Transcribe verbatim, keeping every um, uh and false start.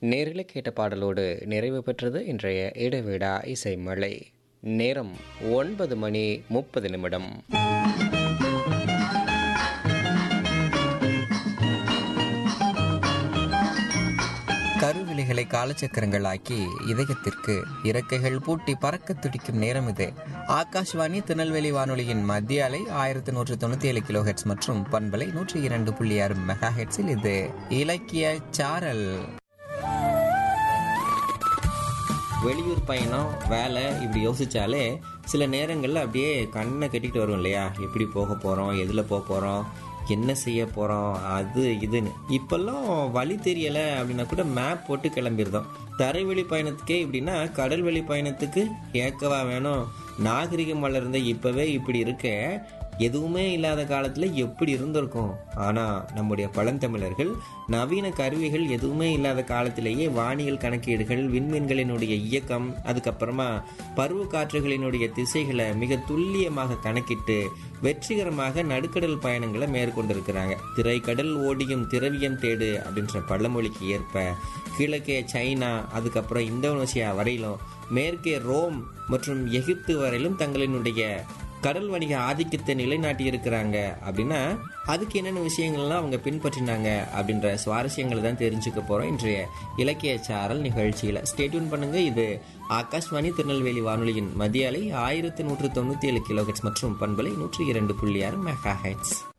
நேரில் கேட்ட பாடலோடு நிறைவு பெற்றது இன்றைய இடைவிடா இசை மழை. நேரம் ஒன்பது மணி முப்பது நிமிடம். கருவிழிகளை காலச்சக்கரங்களாக்கி இதயத்திற்கு இறக்கைகள் பூட்டி பறக்க துடிக்கும் நேரம் இது. ஆகாஷ்வாணி திருநெல்வேலி வானொலியின் மத்திய அலை ஆயிரத்தி நூற்று தொண்ணூத்தி ஏழு கிலோ ஹெட்ஸ் மற்றும் பண்பலை நூற்றி இரண்டு புள்ளி ஆறு மெகா ஹெட்ஸில் இது இலக்கிய சாரல். வெளியூர் பயணம், வேலை இப்படி யோசிச்சாலே சில நேரங்களில் அப்படியே கண்ணை கட்டிக்கிட்டு வரும் இல்லையா? எப்படி போக போகிறோம், எதில் போக போகிறோம், என்ன செய்ய போகிறோம், அது இதுன்னு. இப்போல்லாம் வழி தெரியலை அப்படின்னா கூட மேப் போட்டு கிளம்பிடுதோம். தரைவழி பயணத்துக்கே இப்படின்னா கடல் வழி பயணத்துக்கு ஏக்கவா வேணும்? நாகரிகம் வளர்ந்த இப்போவே இப்படி இருக்க, எதுவுமே இல்லாத காலத்தில் எப்படி இருந்திருக்கும்? ஆனால் நம்முடைய பழந்தமிழர்கள் நவீன கருவிகள் எதுவுமே இல்லாத காலத்திலேயே வானியல் கணக்கீடுகள், விண்மீன்களினுடைய இயக்கம், அதுக்கப்புறமா பருவ காற்றுகளினுடைய திசைகளை மிக துல்லியமாக கணக்கிட்டு வெற்றிகரமாக நடுக்கடல் பயணங்களை மேற்கொண்டிருக்கிறாங்க. திரைக்கடல் ஓடியும் திரவியம் தேடு அப்படின்ற பழமொழிக்கு ஏற்ப கிழக்கே சைனா, அதுக்கப்புறம் இந்தோனேசியா வரையிலும், மேற்கே ரோம் மற்றும் எகிப்து வரையிலும் தங்களினுடைய கடல் வணிக ஆதிக்கத்தை நிலைநாட்டி இருக்கிறாங்க. அப்படின்னா அதுக்கு என்னென்ன விஷயங்கள்லாம் அவங்க பின்பற்றினாங்க அப்படின்ற சுவாரஸ்யங்களை தான் தெரிஞ்சுக்க போகிறோம் இன்றைய இலக்கிய சாரல் நிகழ்ச்சியில். ஸ்டேட்யூன் பண்ணுங்க. இது ஆகாஷ்வாணி திருநெல்வேலி வானொலியின் மத்திய அலை ஆயிரத்தி நூற்று தொண்ணூற்றி ஏழு கிலோ ஹெட்ஸ் மற்றும் பண்பலை நூற்றி இரண்டு புள்ளி ஆறு மெகா ஹெட்ஸ்.